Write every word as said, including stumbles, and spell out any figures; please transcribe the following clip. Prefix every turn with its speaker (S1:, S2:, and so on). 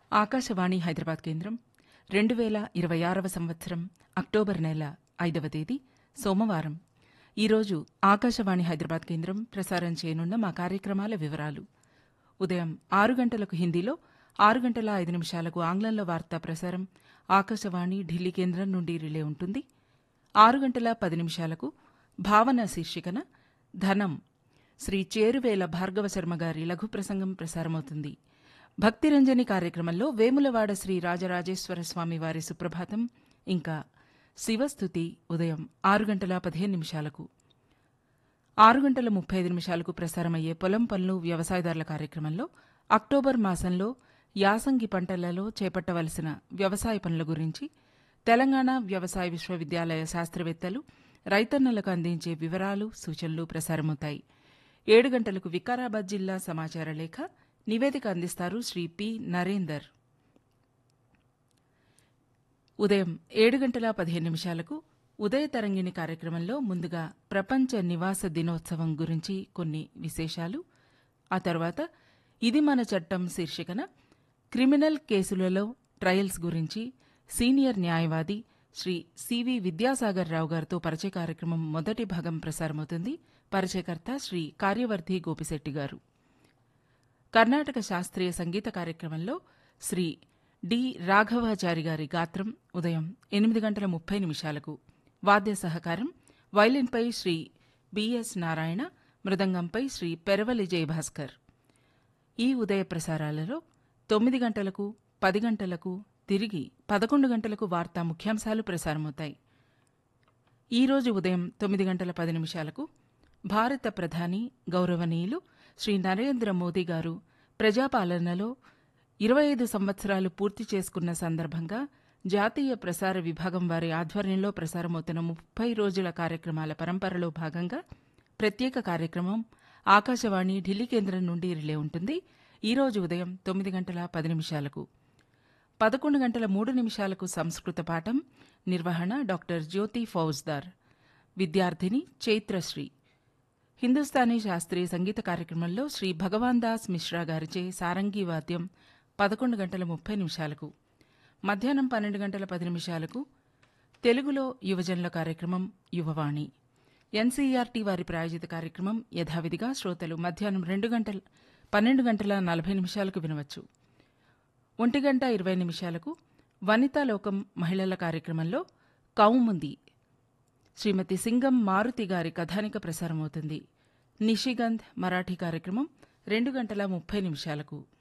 S1: ఆకాశవాణి హైదరాబాద్ కేంద్రం రెండు వేల ఇరవై ఆరవ సంవత్సరం అక్టోబర్ నెల ఐదవ తేదీ సోమవారం. ఈరోజు ఆకాశవాణి హైదరాబాద్ కేంద్రం ప్రసారం చేయనున్న మా కార్యక్రమాల వివరాలు. ఉదయం ఆరు గంటలకు హిందీలో, ఆరు గంటల ఐదు నిమిషాలకు ఆంగ్లంలో వార్తా ప్రసారం ఆకాశవాణి ఢిల్లీ కేంద్రం నుండి రిలే ఉంటుంది. ఆరు గంటల పది నిమిషాలకు భావన శీర్షికన ధనం శ్రీ చేరువేల భార్గవ శర్మ గారి లఘు ప్రసంగం ప్రసారమవుతుంది. భక్తిరంజని కార్యక్రమంలో వేములవాడ శ్రీ రాజరాజేశ్వర స్వామి వారి సుప్రభాతం, ఇంకా శివస్థుతి ఉదయం ఆరు గంటల పదిహేను నిమిషాలకు. ఆరు గంటల ముప్పై ఐదు నిమిషాలకు ప్రసారమయ్యే పొలం పనులు వ్యవసాయదారుల కార్యక్రమంలో అక్టోబర్ మాసంలో యాసంగి పంటలలో చేపట్టవలసిన వ్యవసాయ పనుల గురించి తెలంగాణ వ్యవసాయ విశ్వవిద్యాలయ శాస్త్రవేత్తలు రైతన్నలకు అందించే వివరాలు, సూచనలు ప్రసారమవుతాయి. ఏడు గంటలకు వికారాబాద్ జిల్లా సమాచార లేఖ నివేదిక అందిస్తారు శ్రీ పి నరేందర్. ఉదయం ఏడు గంటల పదిహేను నిమిషాలకు ఉదయ తరంగిణి కార్యక్రమంలో ముందుగా ప్రపంచ నివాస దినోత్సవం గురించి కొన్ని విశేషాలు, ఆ తర్వాత ఇది మన చట్టం శీర్షికన క్రిమినల్ కేసులలో ట్రయల్స్ గురించి సీనియర్ న్యాయవాది శ్రీ సివి విద్యాసాగర్ రావు గారితో పరిచయ కార్యక్రమం మొదటి భాగం ప్రసారమవుతుంది. పరిచయకర్త శ్రీ కార్యవర్ధి గోపిశెట్టి గారు. కర్ణాటక శాస్త్రీయ సంగీత కార్యక్రమంలో శ్రీ డి రాఘవాచారి గారి గాత్రం ఉదయం ఎనిమిది గంటల ముప్పై నిమిషాలకు. వాద్య సహకారం వైలిన్పై శ్రీ బిఎస్ నారాయణ, మృదంగంపై శ్రీ పెరవలి జయభాస్కర్. ఈ ఉదయ ప్రసారాలలో తొమ్మిది గంటలకు, పది గంటలకు, తిరిగి పదకొండు గంటలకు వార్తా ముఖ్యాంశాలు ప్రసారమవుతాయి. ఈరోజు ఉదయం తొమ్మిది గంటల పది నిమిషాలకు భారత ప్రధాని గౌరవనీయులు శ్రీ నరేంద్ర మోదీ గారు ప్రజాపాలనలో ఇరవై ఐదు సంవత్సరాలు పూర్తి చేసుకున్న సందర్భంగా జాతీయ ప్రసార విభాగం వారి ఆధ్వర్యంలో ప్రసారమవుతున్న ముప్పై రోజుల కార్యక్రమాల పరంపరలో భాగంగా ప్రత్యేక కార్యక్రమం ఆకాశవాణి ఢిల్లీ కేంద్రం నుండి రిలే ఉంటుంది. ఈరోజు ఉదయం తొమ్మిది గంటల పది నిమిషాలకు. పదకొండు గంటల మూడు నిమిషాలకు సంస్కృత పాఠం, నిర్వహణ డాక్టర్ జ్యోతి ఫౌజ్దార్, విద్యార్థిని చైత్రశ్రీ. హిందుస్థానీ శాస్త్రీయ సంగీత కార్యక్రమంలో శ్రీ భగవాన్ దాస్ మిశ్రా గారిచే సారంగీ వాద్యం పదకొండు గంటల ముప్పై నిమిషాలకు. మధ్యాహ్నం పన్నెండు గంటల పది నిమిషాలకు తెలుగులో యువజనుల కార్యక్రమం యువవాణి. ఎన్సీఈఆర్టీ వారి ప్రాయోజిత కార్యక్రమం యథావిధిగా శ్రోతలు మధ్యాహ్నం రెండు గంటల పన్నెండు గంటల నలభై నిమిషాలకు వినవచ్చు. ఒంటి గంట ఇరవై నిమిషాలకు వనితాలోకం మహిళల కార్యక్రమంలో కౌముంది శ్రీమతి సింగం మారుతి గారి కథానిక ప్రసారమవుతుంది. నిషిగంధ్ మరాఠీ కార్యక్రమం రెండు గంటల ముప్పై నిమిషాలకు.